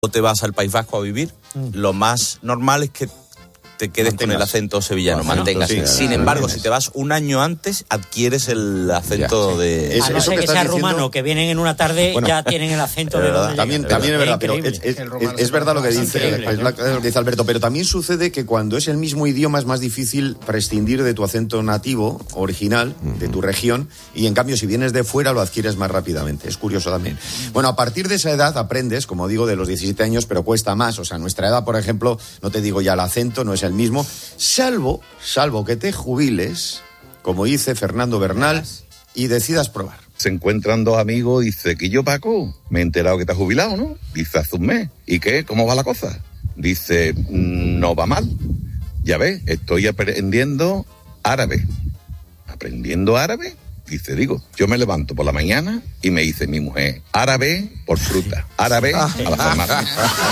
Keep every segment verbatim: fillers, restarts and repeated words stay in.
o te vas al País Vasco a vivir, mm. lo más normal es que te quedes Mantengas. con el acento sevillano, bueno, mantengas. Sí, Sin embargo, si te vas un año antes, adquieres el acento ya, sí. de... Es, a no ser que, que sea rumano, diciendo... que vienen en una tarde, bueno, ya tienen el acento de donde También, también es verdad, pero es, es, es, es verdad lo que dice, es lo que dice Alberto, pero también sucede que cuando es el mismo idioma es más difícil prescindir de tu acento nativo, original, uh-huh. de tu región, y en cambio si vienes de fuera lo adquieres más rápidamente. Es curioso también. Bueno, a partir de esa edad aprendes, como digo, de los diecisiete años, pero cuesta más. O sea, nuestra edad, por ejemplo, no te digo ya el acento, no es el mismo, salvo, salvo que te jubiles, como dice Fernando Bernal, y decidas probar. Se encuentran dos amigos y dice, ¿que yo, Paco? Me he enterado que te has jubilado, ¿no? Dice, hace un mes. ¿Y qué? ¿Cómo va la cosa? Dice, no va mal. Ya ves, estoy aprendiendo árabe. ¿Aprendiendo árabe? Dice, digo, yo me levanto por la mañana y me dice mi mujer, árabe por fruta, árabe a la farmacia.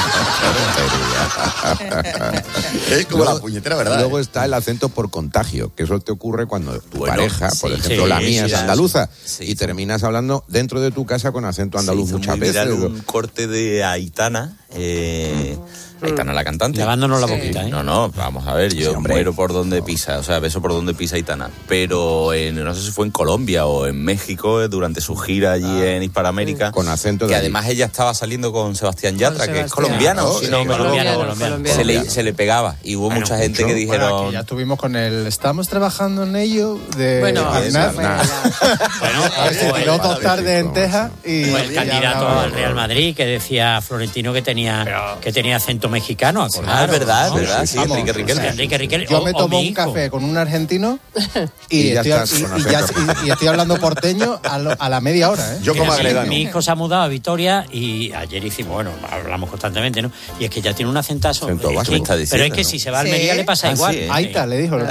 Es como luego, la puñetera, ¿verdad? Luego está el acento por contagio, que eso te ocurre cuando tu bueno, pareja, por sí, ejemplo, sí, la mía sí, es andaluza, sí, y terminas hablando dentro de tu casa con acento andaluz sí, muchas veces. Un corte de Aitana, eh... Aitana la cantante. Lavándonos la boquita, ¿eh? No, no, vamos a ver, yo sí, muero por donde pisa, o sea, beso por donde pisa Aitana. Pero en, no sé si fue en Colombia o en México, durante su gira allí ah, en Hispanoamérica. Con acento de Que allí. Además ella estaba saliendo con Sebastián Yatra, con que Sebastián. es colombiano. Oh, si sí, no me colombiano, colombiano, colombiano. Se, le, se le pegaba. Y hubo bueno, mucha gente mucho. que dijeron... Bueno, que ya estuvimos con el... Estamos trabajando en ello de... Bueno, Aznar. bueno, bueno a ver, se tiró dos tardes en Texas y... Fue el candidato al Real Madrid que decía Florentino que tenía, Pero... que tenía acento mexicano. Ah, es verdad, es verdad, sí, Vamos, Enrique Riquelme. Enrique Riquelme. Yo o, me tomo o un café con un argentino y, y, estoy, y, y, ya, y, y estoy hablando porteño a, lo, a la media hora, ¿eh? Yo como agredano. Mi hijo se ha mudado a Vitoria y ayer hicimos, bueno, hablamos constantemente, ¿no? Y es que ya tiene un acentazo. Acento es que, diciendo, pero es que ¿no? si se va a Almería ¿Sí? le pasa ah, igual. Sí, ¿eh? Aita le dijo.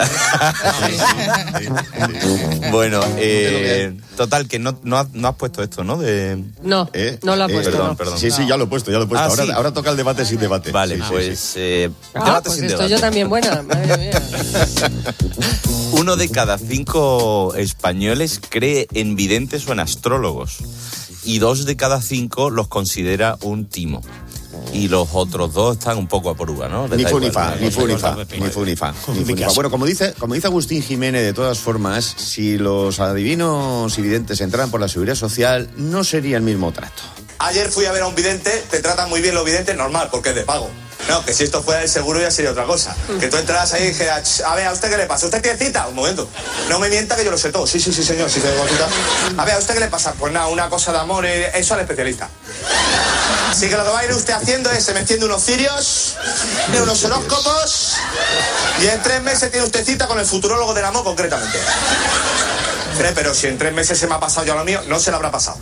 Bueno, eh, total, que no, no, has, no has puesto esto, ¿no? De... No, eh, no lo ha eh, puesto. Perdón, no. perdón. Sí, sí, ya lo he puesto, ya lo he puesto. Ah, ahora, ¿sí? ahora toca el debate sin debate. Vale, sí, pues... Sí, sí. Eh, Ah, debate pues sin estoy debate. yo también buena, madre mía. Uno de cada cinco españoles cree en videntes o en astrólogos. Y dos de cada cinco los considera un timo. Y los otros dos están un poco a poruga, ¿no? Ni fu ni igual, fa, ¿no? ni fu ni fa, ni fu ni fa, ni fu ni fa. Bueno, como dice, como dice Agustín Jiménez, de todas formas, si los adivinos y videntes entraran por la seguridad social, no sería el mismo trato. Ayer fui a ver a un vidente, te tratan muy bien los videntes, normal, porque es de pago. No, que si esto fuera el seguro ya sería otra cosa. Que tú entraras ahí y dijeras, a ver, ¿a usted qué le pasa? ¿Usted tiene cita? Un momento. No me mienta que yo lo sé todo. Sí, sí, sí, señor, sí tengo cita. A ver, ¿a usted qué le pasa? Pues nada, una cosa de amor, eso al especialista. Así que lo que va a ir usted haciendo es, se me enciende unos cirios, de unos horóscopos, y en tres meses tiene usted cita con el futurólogo del amor, concretamente. Pero si en tres meses se me ha pasado ya lo mío, no se lo habrá pasado.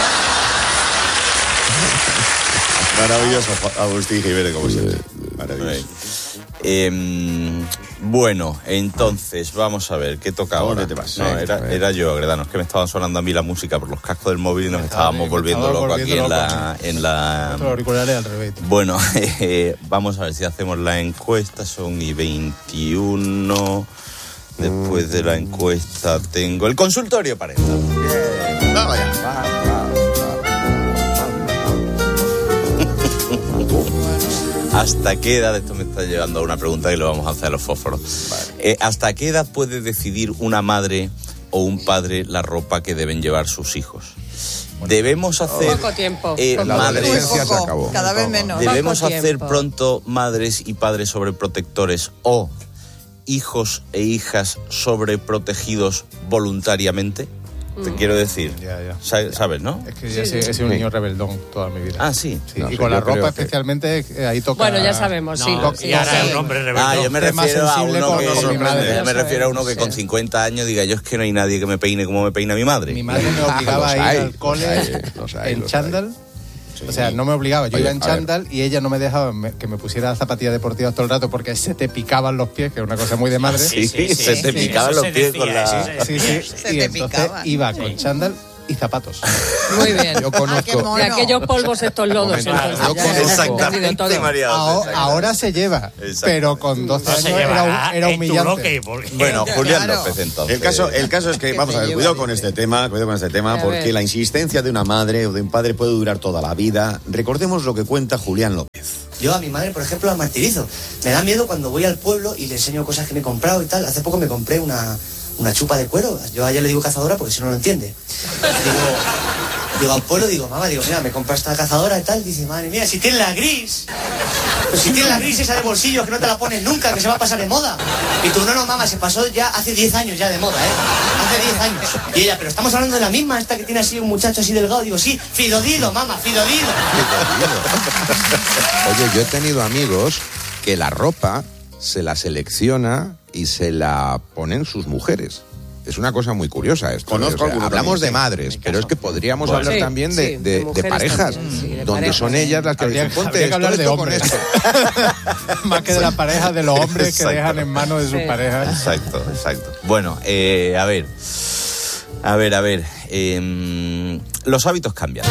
Maravilloso, Agustín Jiménez, como siempre. Maravilloso. Eh, bueno, entonces, vamos a ver, ¿qué toca ahora? ¿Dónde te vas? No, era, era yo, Agredano, es que me estaban sonando a mí la música por los cascos del móvil y nos estábamos volviendo locos aquí en la... En la... Los auriculares al revés. Bueno, eh, vamos a ver si hacemos la encuesta, son y veintiuno. Después de la encuesta tengo el consultorio parental. Bien. Vamos allá. Va, va, va. ¿Hasta qué edad, esto me está llevando a una pregunta que le vamos a hacer a los fósforos, vale. eh, ¿hasta qué edad puede decidir una madre o un padre la ropa que deben llevar sus hijos? Debemos hacer... Poco tiempo. Eh, poco. madres, Muy poco, se acabó. Cada vez menos. Debemos Poco hacer tiempo. pronto madres y padres sobreprotectores o hijos e hijas sobreprotegidos voluntariamente. Te quiero decir, Ya, ya. ¿sabes, no? Es que ya Sí, he, sí. he sido un niño rebeldón toda mi vida. Ah, sí. Sí, No, y sí, con la yo creo ropa que- especialmente, eh, ahí toca... Bueno, ya sabemos, sí. No, sí, y ahora sí. es un hombre rebelde. Ah, yo me Usted más refiero a sensible uno con- que... con mi madre. Yo me Ya refiero a uno que sabemos, con sí. cincuenta años diga, yo es que no hay nadie que me peine como me peina mi madre. Mi madre me obligaba Los a ir hay, al los cole hay, los hay, en los chándal. O sea, no me obligaba. Yo Oye, iba en a ver. chándal y ella no me dejaba me- que me pusiera zapatillas deportivas todo el rato porque se te picaban los pies, que es una cosa muy de madre. Sí, Sí, sí, se sí, te sí, picaban eso los se pies decía, con la... sí, Sí, sí. Se y te entonces picaban. iba Sí. con chándal y zapatos. Muy bien. Yo conozco... De aquellos polvos estos lodos. entonces, yo ya conozco- has entendido todo. María José, Ahora, exactamente. ahora se lleva, pero con doce No años se era, llevará un- era en tu humillante. bloque, porque- Bueno, Julián Claro. López, entonces. El caso, el caso es que, Que vamos te a ver, lleva, cuidado con dice. este tema, cuidado con este tema, A porque ver. la insistencia de una madre o de un padre puede durar toda la vida. Recordemos lo que cuenta Julián López. Yo a mi madre, por ejemplo, la martirizo. Me da miedo cuando voy al pueblo y le enseño cosas que me he comprado y tal. Hace poco me compré una, una chupa de cuero. Yo a ella le digo cazadora porque si no, no entiende. Digo, digo al pueblo, digo, mamá, digo, mira, me compra esta cazadora y tal. Dice, madre mía, si tiene la gris. Pues si tiene la gris esa de bolsillo que no te la pones nunca, que se va a pasar de moda. Y tú, no, no, mamá, se pasó ya hace diez años ya de moda, ¿eh? Hace diez años. Y ella, pero estamos hablando de la misma, esta que tiene así un muchacho así delgado. Digo, sí, Fidodilo, mamá, Fidodilo. Oye, yo he tenido amigos que la ropa se la selecciona y se la ponen sus mujeres. Es una cosa muy curiosa esto. Conozco ¿eh? O sea, alguno hablamos también, de sí, madres, pero es que podríamos Bueno. hablar Sí, también de, sí, de- de de mujeres parejas, también, sí, de donde parejas. son ellas las que Habría- dicen, ponte habría que esto, hablar de esto con hombres. esto. Más que de la pareja, de los hombres que Exacto. dejan en manos de sus Sí. parejas. Exacto, exacto. Bueno, eh, a ver. A ver, a ver. eh, los hábitos cambian.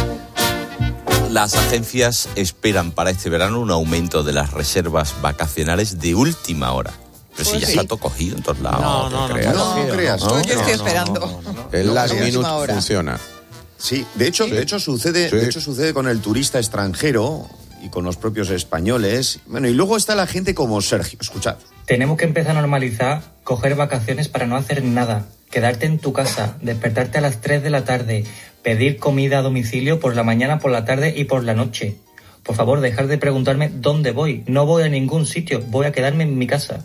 Las agencias esperan para este verano un aumento de las reservas vacacionales de última hora. Pero si Pues ya sí. está todo cogido en todos lados. No, te no, no, creas. No, cogido, creas. ¿no? Yo estoy esperando. El No, last no, minute última hora. funciona. Sí, de hecho, de hecho sucede, Sí. de hecho sucede con el turista extranjero y con los propios españoles. Bueno, y luego está la gente como Sergio. Escuchad. Tenemos que empezar a normalizar coger vacaciones para no hacer nada, quedarte en tu casa, despertarte a las tres de la tarde, pedir comida a domicilio por la mañana, por la tarde y por la noche. Por favor, dejar de preguntarme dónde voy. No voy a ningún sitio, voy a quedarme en mi casa.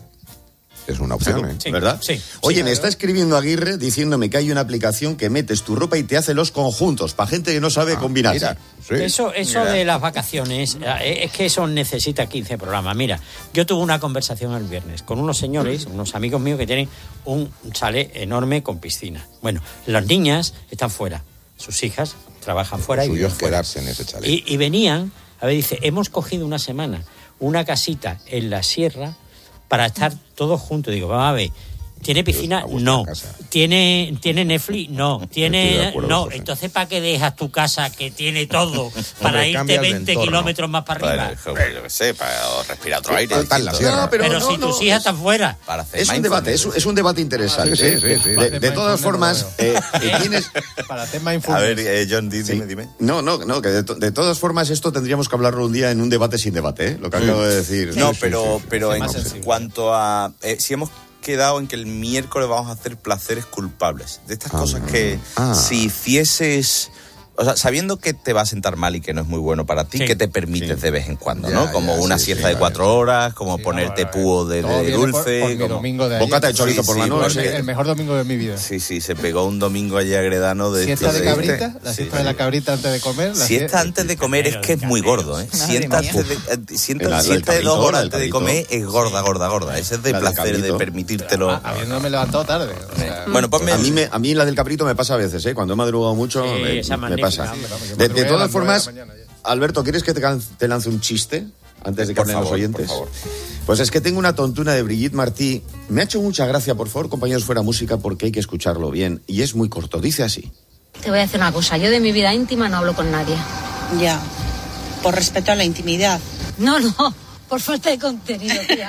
Es una opción, ¿eh? Sí, ¿Verdad? sí, Oye, sí, me está escribiendo Aguirre diciéndome que hay una aplicación que metes tu ropa y te hace los conjuntos, para gente que no sabe combinarse. Mira, sí. Eso, eso de las vacaciones, eh, es que eso necesita quince programas. Mira, yo tuve una conversación el viernes con unos señores, unos amigos míos que tienen un chalet enorme con piscina. Bueno, las niñas están fuera, sus hijas trabajan fuera Lo y suyo viven es fuera. quedarse en ese chalet. Y, y venían, a ver, dice, hemos cogido una semana, una casita en la sierra para estar todos juntos. Digo, vamos a ver, ¿tiene piscina? a vuestra No. casa. ¿Tiene, ¿Tiene Netflix? No. Estoy de ¿Tiene...? acuerdo, No. José. Entonces, ¿para qué dejas tu casa que tiene todo para Hombre, irte cambias de veinte entorno. kilómetros más para arriba? Para, joder, yo qué sé, para respirar otro aire. Está en la distinto. sierra. No, Pero, pero no, si no, tus hijas es- están fuera. Para hacer Es un debate, es, mindfulness. es un debate interesante. Sí, sí, sí, sí. De, de todas formas, eh, eh, tienes... Para hacer A mindfulness. ver, eh, John, di- Sí. dime, dime. No, no, no, que de, to- de todas formas esto tendríamos que hablarlo un día en un debate sin debate, ¿eh? Lo que acabo de decir. No, Sí, pero, sí, sí. pero Sí, en más sensible. cuanto a... eh, si hemos quedado en que el miércoles vamos a hacer placeres culpables. De estas Ah, cosas que ah. si hicieses... O sea, sabiendo que te va a sentar mal y que no es muy bueno para ti, Sí. que te permites Sí. de vez en cuando, Ya, ¿no? Como ya, una sí, siesta sí, de vale. cuatro horas, como Sí, ponerte no, vale. pudo de, Todo de viene por- dulce. por mi como- domingo de ayer. Bocata de chorizo Sí, por la sí, noche. porque- El mejor domingo de mi vida. Sí, sí, se pegó un domingo allí agredano de... Siesta de de- cabrita, la Sí. siesta de la cabrita antes de comer. la Siesta sie- antes de comer es que es muy gordo, ¿eh? Madre Siesta mía. antes de, eh, siesta, El- el siesta de dos cabrito, horas el antes de cabrito. comer es gorda, gorda, gorda. Ese es de La del placer, de cabrito. permitírtelo. Ah, habiéndome levantado tarde. o sea, Bueno, ponme... A mí, me, a mí la del cabrito me pasa a veces, ¿eh? Cuando he madrugado mucho, Sí, me, esa me magnífica, pasa. hombre, vamos, yo De, de madrugué a todas las nueve de la formas, mañana ya. Alberto, ¿quieres que te, can- te lance un chiste antes de que Por hablen los favor, oyentes? por favor. Pues es que tengo una tontuna de Brigitte Martí. Me ha hecho mucha gracia, por favor, compañeros, fuera música, porque hay que escucharlo bien. Y es muy corto, dice así. Te voy a decir una cosa, yo de mi vida íntima no hablo con nadie. Ya. Por respeto a la intimidad. No, no, por falta de contenido, tía.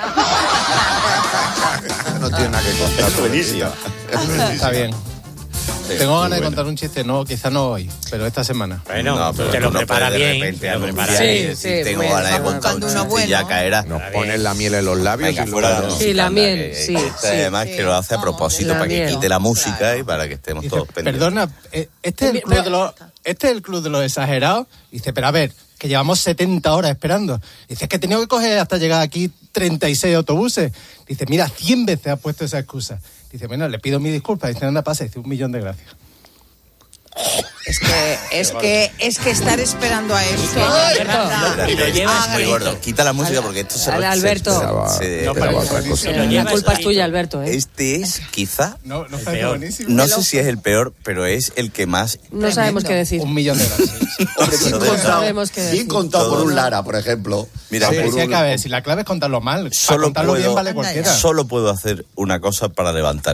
No tiene nada que contar. Es buenísima. Está bien. Sí, Tengo muy ganas de bueno. contar un chiste, no, quizá no hoy, pero esta semana. Bueno, No, pero te tú lo no prepara puedes de bien. repente te lo prepara anunciar y bien. decir, sí, tengo bueno, ganas de está contar un buscando uno chiste y ya bueno. caerá. Nos ponen la miel en los labios Venga, y fuera de luego... la Sí, música, la anda, miel, que- sí, que este sí, además sí. que lo hace a Vamos, propósito la para que miel. quite la música Claro. y para que estemos Dice, todos pendientes. perdona, eh, este es, el club de los, este es el club de los exagerados. Dice, pero a ver, que llevamos setenta horas esperando. Dice, es que he tenido que coger hasta llegar aquí treinta y seis autobuses. Dice, mira, cien veces ha puesto esa excusa. Dice, bueno, le pido mi disculpa. Dice, anda, pasa. Dice, un millón de gracias. Es que, es que, es que estar esperando a esto. Alberto, y lo llevas Muy gordo. Quita la música porque esto se Dale, se- Alberto. se- Pero se- No, pero parece otra buenísimo. cosa. Si lo La llevas culpa es solito. tuya, Alberto, ¿eh? Este es quizá, No, no El parece peor. buenísimo. no sé si es el peor, pero es el que más... No sabemos qué decir. Un millón de gracias. Hombre, bien No contado, sabemos qué bien decir. contado por un Lara, por ejemplo. Mira, O Sí, por sí, hay un- que a ver, si la clave es contarlo mal. Solo Para contarlo puedo- bien vale Anda cualquiera. Solo puedo hacer una cosa para levantar esto.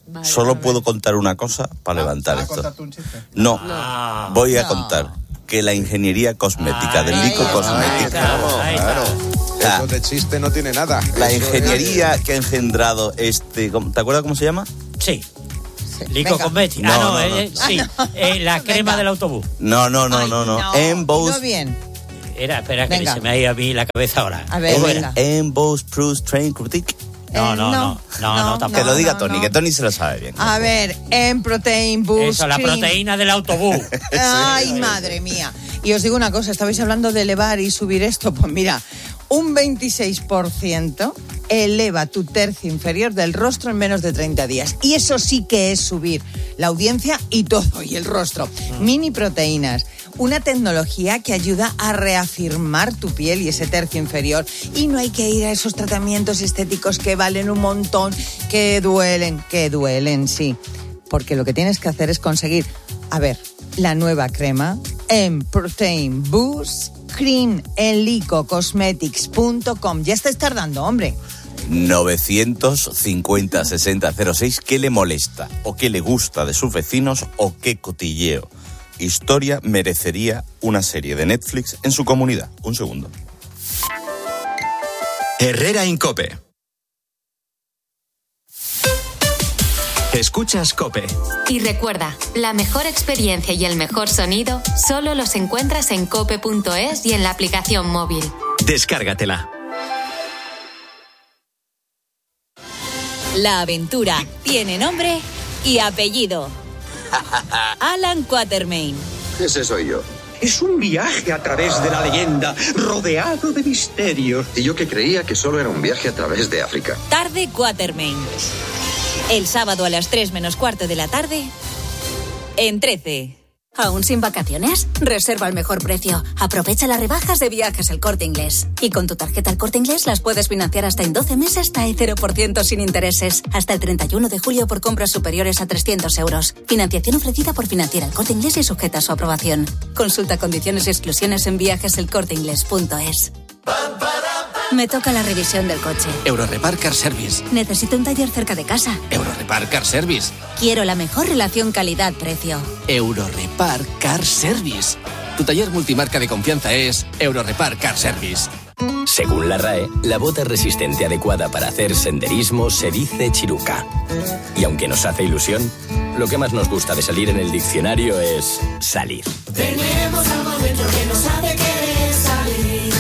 Vale, Solo a ver. puedo contar una cosa para levantar ¿Vas a esto. contarte un chiste? No, Ah. voy a No. contar que la ingeniería cosmética del Ahí Lico está. Cosmética, Ahí está. Claro. Ah. Eso de chiste no tiene nada. la Eso ingeniería que ha engendrado este, ¿cómo- ¿te acuerdas cómo se llama? Sí. Sí. Lico Venga. Cosmética. No, Ah, no, no, no. eh, sí. Eh, la crema Venga. del autobús. No, no, no, Ay, no, no. no, Emboss, no bien. Era, espera, que Venga. se me ha ido a mí la cabeza ahora. A ver, ¿Cómo venga. era? Emboss Plus Train Critique. No, Eh, no, no, no, no, tampoco. Que lo diga no, Tony, no. que Tony se lo sabe bien. A ver, en Protein Boost Eso, la Cream. proteína del autobús. Ay, madre mía. Y os digo una cosa, estabais hablando de elevar y subir esto, pues mira, un veintiséis por ciento eleva tu tercio inferior del rostro en menos de treinta días. Y eso sí que es subir la audiencia y todo, y el rostro. Mini proteínas, una tecnología que ayuda a reafirmar tu piel y ese tercio inferior. Y no hay que ir a esos tratamientos estéticos que valen un montón, que duelen, que duelen, sí. Porque lo que tienes que hacer es conseguir, a ver, la nueva crema en Protein Boost Cream en lico cosmetics punto com. Ya estáis tardando, hombre. novecientos cincuenta sesenta cero seis. ¿Qué le molesta o qué le gusta de sus vecinos o qué cotilleo? Historia merecería una serie de Netflix en su comunidad. Un segundo. Herrera Incope. Escuchas COPE. Y recuerda, la mejor experiencia y el mejor sonido solo los encuentras en cope punto es y en la aplicación móvil. Descárgatela. La aventura tiene nombre y apellido. Alan Quatermain. Ese soy yo. Es un viaje a través de la leyenda, rodeado de misterios. Y yo que creía que solo era un viaje a través de África. Tarde Quatermain. El sábado a las tres menos cuarto de la tarde, en trece. ¿Aún sin vacaciones? Reserva al mejor precio. Aprovecha las rebajas de Viajes El Corte Inglés. Y con tu tarjeta El Corte Inglés las puedes financiar hasta en doce meses hasta el cero por ciento sin intereses. Hasta el treinta y uno de julio por compras superiores a trescientos euros. Financiación ofrecida por Financiera El Corte Inglés y sujeta a su aprobación. Consulta condiciones y exclusiones en viajes el corte inglés punto es. Me toca la revisión del coche. Eurorepar Car Service. Necesito un taller cerca de casa. Eurorepar Car Service. Quiero la mejor relación calidad-precio. Eurorepar Car Service. Tu taller multimarca de confianza es Eurorepar Car Service. Según la R A E, la bota resistente adecuada para hacer senderismo se dice chiruca. Y aunque nos hace ilusión, lo que más nos gusta de salir en el diccionario es salir. Tenemos algo dentro que nos hace querer salir.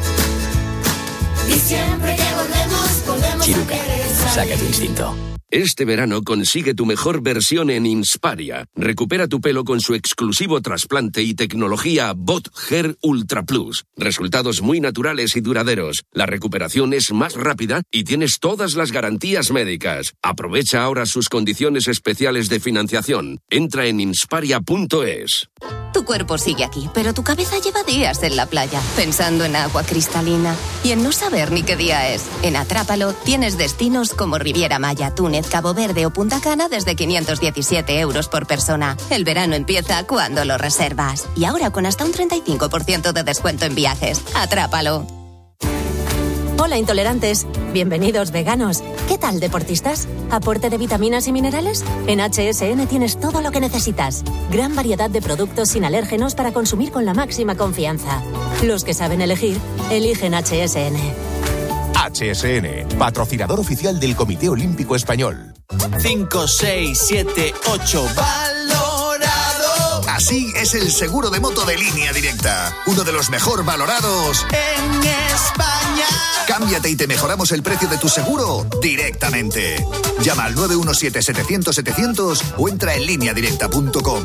Y siempre que volvemos, volvemos Chiruca, a querer salir. saca tu instinto. Este verano consigue tu mejor versión en Insparia. Recupera tu pelo con su exclusivo trasplante y tecnología Bot Hair Ultra Plus. Resultados muy naturales y duraderos. La recuperación es más rápida y tienes todas las garantías médicas. Aprovecha ahora sus condiciones especiales de financiación. Entra en insparia punto es. Tu cuerpo sigue aquí, pero tu cabeza lleva días en la playa, pensando en agua cristalina y en no saber ni qué día es. En Atrápalo tienes destinos como Riviera Maya, Túnez, Cabo Verde o Punta Cana desde quinientos diecisiete euros por persona. El verano empieza cuando lo reservas. Y ahora con hasta un treinta y cinco por ciento de descuento en viajes. Atrápalo. Hola intolerantes, bienvenidos veganos. ¿Qué tal deportistas? ¿Aporte de vitaminas y minerales? En H S N tienes todo lo que necesitas. Gran variedad de productos sin alérgenos para consumir con la máxima confianza. Los que saben elegir, eligen H S N. H S N, patrocinador oficial del Comité Olímpico Español. cinco, seis, siete, ocho, valorado. Así es el seguro de moto de Línea Directa. Uno de los mejor valorados en España. Cámbiate y te mejoramos el precio de tu seguro directamente. Llama al nueve uno siete, setecientos, setecientos o entra en línea directa punto com.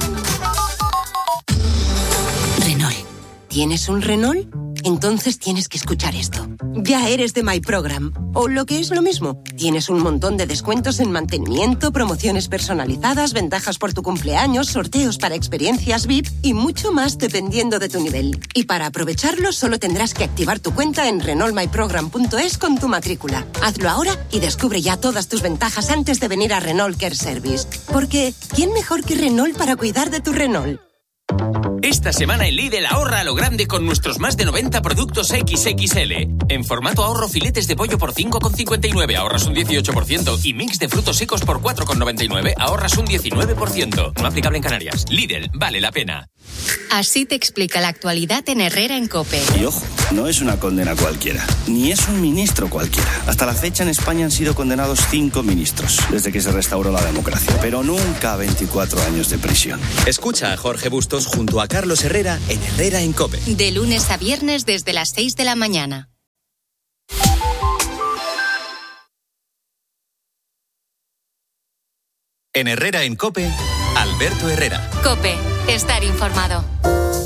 Renault. ¿Tienes un Renault? Entonces tienes que escuchar esto. Ya eres de My Program. O lo que es lo mismo, tienes un montón de descuentos en mantenimiento, promociones personalizadas, ventajas por tu cumpleaños, sorteos para experiencias V I P y mucho más dependiendo de tu nivel. Y para aprovecharlo solo tendrás que activar tu cuenta en renault my program punto es con tu matrícula. Hazlo ahora y descubre ya todas tus ventajas antes de venir a Renault Care Service. Porque, ¿quién mejor que Renault para cuidar de tu Renault? Esta semana en Lidl ahorra a lo grande con nuestros más de noventa productos equis equis ele. En formato ahorro filetes de pollo por cinco con cincuenta y nueve ahorras un dieciocho por ciento y mix de frutos secos por cuatro con noventa y nueve ahorras un diecinueve por ciento. No aplicable en Canarias. Lidl, vale la pena. Así te explica la actualidad en Herrera en COPE. Y ojo, no es una condena cualquiera, ni es un ministro cualquiera. Hasta la fecha en España han sido condenados cinco ministros, desde que se restauró la democracia, pero nunca veinticuatro años de prisión. Escucha a Jorge Bustos junto a Carlos Herrera en Herrera en COPE. De lunes a viernes desde las seis de la mañana. En Herrera en COPE, Alberto Herrera. COPE, estar informado.